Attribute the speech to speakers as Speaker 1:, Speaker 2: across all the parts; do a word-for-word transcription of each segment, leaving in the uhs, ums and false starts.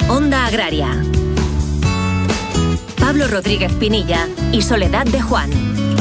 Speaker 1: Onda Agraria. Pablo Rodríguez Pinilla y Soledad de Juan.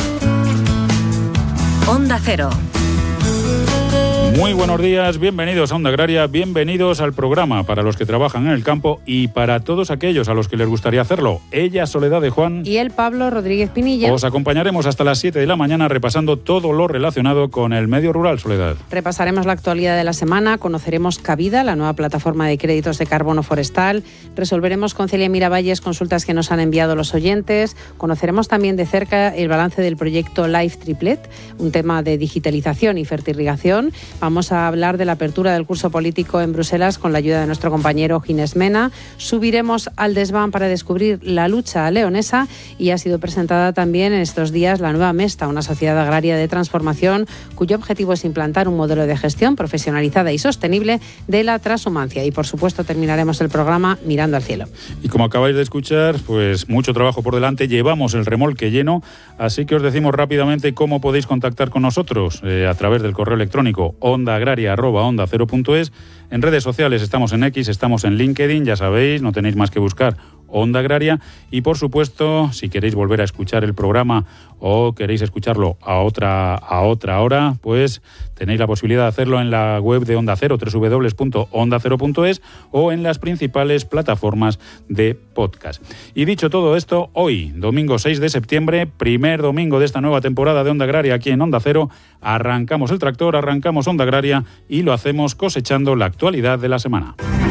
Speaker 1: Onda Cero.
Speaker 2: Muy buenos días, bienvenidos a Onda Agraria, bienvenidos al programa para los que trabajan en el campo y para todos aquellos a los que les gustaría hacerlo. Ella, Soledad de Juan.
Speaker 3: Y el Pablo Rodríguez Pinilla.
Speaker 2: Os acompañaremos hasta las siete de la mañana repasando todo lo relacionado con el medio rural, Soledad.
Speaker 3: Repasaremos la actualidad de la semana, conoceremos Cabida, la nueva plataforma de créditos de carbono forestal, resolveremos con Celia Miravalles consultas que nos han enviado los oyentes, conoceremos también de cerca el balance del proyecto Life Triplet, un tema de digitalización y fertirrigación. Vamos a hablar de la apertura del curso político en Bruselas con la ayuda de nuestro compañero Ginés Mena. Subiremos al desván para descubrir la lucha leonesa y ha sido presentada también en estos días la nueva Mesta, una sociedad agraria de transformación cuyo objetivo es implantar un modelo de gestión profesionalizada y sostenible de la transhumancia. Y por supuesto terminaremos el programa mirando al cielo.
Speaker 2: Y como acabáis de escuchar, pues mucho trabajo por delante, llevamos el remolque lleno, así que os decimos rápidamente cómo podéis contactar con nosotros eh, a través del correo electrónico ondaagraria arroba onda cero punto es. En redes sociales estamos en X, estamos en LinkedIn, ya sabéis, no tenéis más que buscar Onda Agraria. Y por supuesto, si queréis volver a escuchar el programa o queréis escucharlo a otra, a otra hora, pues tenéis la posibilidad de hacerlo en la web de Onda Cero, doble u doble u doble u punto onda cero punto es, o en las principales plataformas de podcast. Y dicho todo esto, hoy, domingo seis de septiembre, primer domingo de esta nueva temporada de Onda Agraria aquí en Onda Cero, arrancamos el tractor, arrancamos Onda Agraria y lo hacemos cosechando la actualidad de la semana.